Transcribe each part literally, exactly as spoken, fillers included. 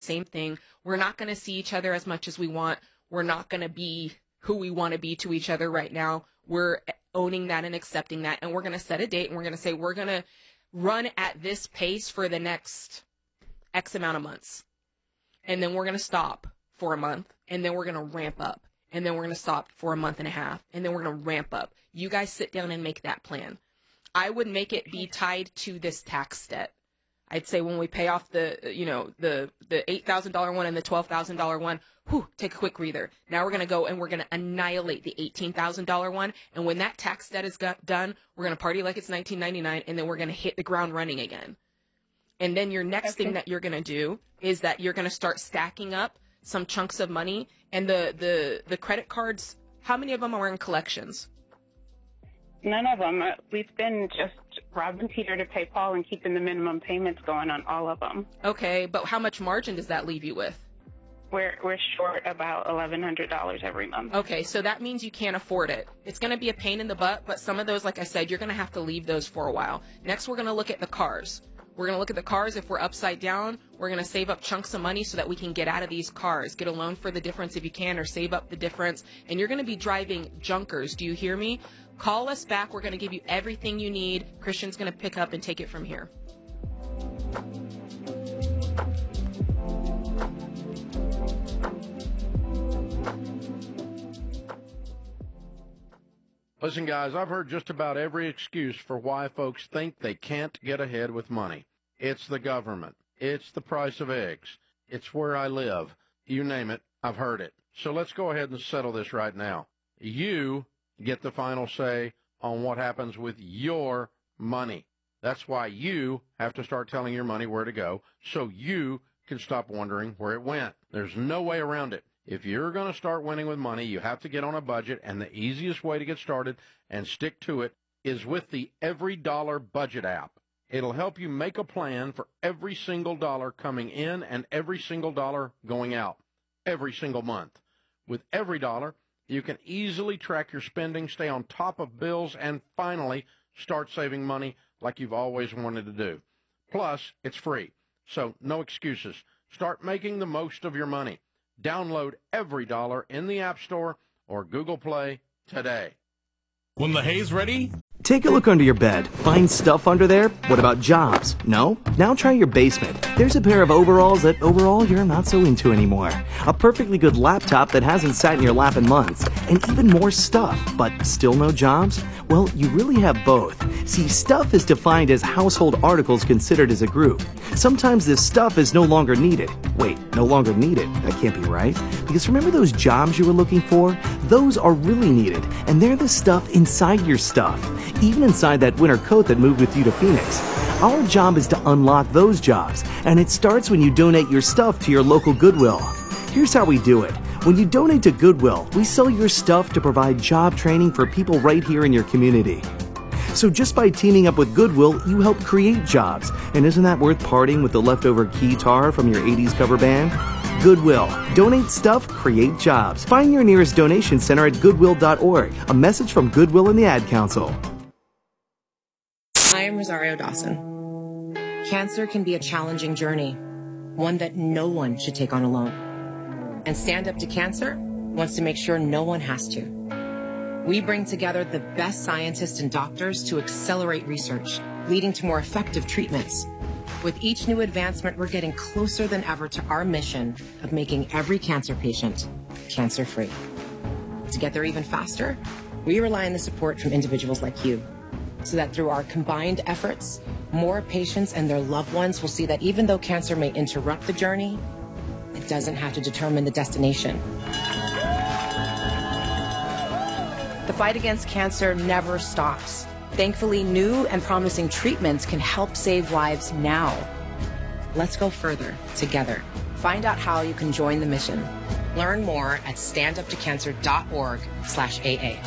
same thing. We're not going to see each other as much as we want. We're not going to be who we want to be to each other right now. We're owning that and accepting that. And we're going to set a date and we're going to say we're going to run at this pace for the next X amount of months. And then we're going to stop for a month. And then we're going to ramp up. And then we're going to stop for a month and a half. And then we're going to ramp up. You guys sit down and make that plan. I would make it be tied to this tax debt. I'd say when we pay off the, you know, the, the eight thousand dollars one and the twelve thousand dollars one, whew, take a quick breather. Now we're going to go and we're going to annihilate the eighteen thousand dollars one. And when that tax debt is got done, we're going to party like it's nineteen ninety-nine, and then we're going to hit the ground running again. And then your next okay. thing that you're going to do is that you're going to start stacking up some chunks of money. And the, the, the credit cards, how many of them are in collections? None of them. We've been just robbing Peter to pay Paul and keeping the minimum payments going on all of them. Okay, but how much margin does that leave you with? We're we're short about eleven hundred dollars every month. Okay, so that means you can't afford it. It's going to be a pain in the butt, but some of those, like I said, you're going to have to leave those for a while. Next, we're going to look at the cars. We're going to look at the cars. If we're upside down, we're going to save up chunks of money so that we can get out of these cars. Get a loan for the difference if you can, or save up the difference. And you're going to be driving junkers. Do you hear me? Call us back. We're going to give you everything you need. Christian's going to pick up and take it from here. Listen, guys, I've heard just about every excuse for why folks think they can't get ahead with money. It's the government. It's the price of eggs. It's where I live. You name it, I've heard it. So let's go ahead and settle this right now. You get the final say on what happens with your money. That's why you have to start telling your money where to go so you can stop wondering where it went. There's no way around it. If you're going to start winning with money, you have to get on a budget, and the easiest way to get started and stick to it is with the Every Dollar Budget app. It'll help you make a plan for every single dollar coming in and every single dollar going out every single month. With Every Dollar, you can easily track your spending, stay on top of bills, and finally start saving money like you've always wanted to do. Plus, it's free, so no excuses. Start making the most of your money. Download Every Dollar in the App Store or Google Play today. When the hay's ready, take a look under your bed. Find stuff under there? What about jobs? No? Now try your basement. There's a pair of overalls that overall you're not so into anymore. A perfectly good laptop that hasn't sat in your lap in months. And even more stuff, but still no jobs? Well, you really have both. See, stuff is defined as household articles considered as a group. Sometimes this stuff is no longer needed. Wait, no longer needed? That can't be right. Because remember those jobs you were looking for? Those are really needed, and they're the stuff inside your stuff. Even inside that winter coat that moved with you to Phoenix. Our job is to unlock those jobs, and it starts when you donate your stuff to your local Goodwill. Here's how we do it. When you donate to Goodwill, we sell your stuff to provide job training for people right here in your community. So just by teaming up with Goodwill, you help create jobs. And isn't that worth parting with the leftover keytar from your eighties cover band? Goodwill. Donate stuff, create jobs. Find your nearest donation center at goodwill dot org. A message from Goodwill and the Ad Council. I am Rosario Dawson. Cancer can be a challenging journey, one that no one should take on alone. And Stand Up to Cancer wants to make sure no one has to. We bring together the best scientists and doctors to accelerate research, leading to more effective treatments. With each new advancement, we're getting closer than ever to our mission of making every cancer patient cancer-free. To get there even faster, we rely on the support from individuals like you, so that through our combined efforts, more patients and their loved ones will see that even though cancer may interrupt the journey, it doesn't have to determine the destination. The fight against cancer never stops. Thankfully, new and promising treatments can help save lives now. Let's go further together. Find out how you can join the mission. Learn more at stand up to cancer dot org slash A A.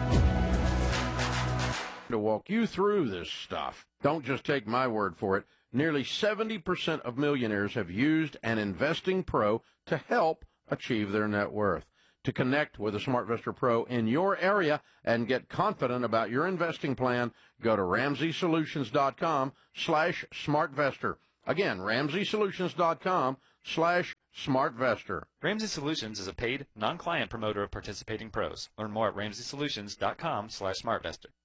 To walk you through this stuff. Don't just take my word for it. Nearly seventy percent of millionaires have used an investing pro to help achieve their net worth. To connect with a SmartVestor Pro in your area and get confident about your investing plan, go to ramsey solutions dot com slash smartvestor. Again, ramsey solutions dot com slash SmartVestor. Ramsey Solutions is a paid, non-client promoter of participating pros. Learn more at ramsey solutions dot com slash smartvestor.